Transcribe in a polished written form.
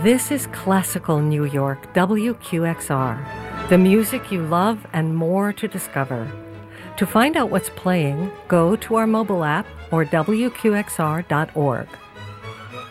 This is classical New York, WQXR, the music you love and more to discover. To find out what's playing, go to our mobile app or WQXR.org.